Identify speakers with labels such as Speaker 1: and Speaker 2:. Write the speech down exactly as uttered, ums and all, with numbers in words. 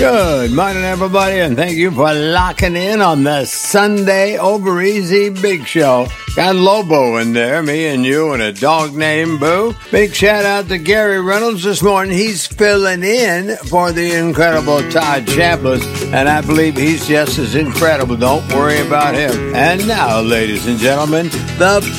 Speaker 1: Good morning, everybody, and thank you for locking in on the Sunday Over Easy Big Show. Got Lobo in there, me and you, and a dog named Boo. Big shout out to Gary Reynolds this morning. He's filling in for the incredible Todd Chambliss, and I believe he's just as incredible. Don't worry about him. And now, ladies and gentlemen, the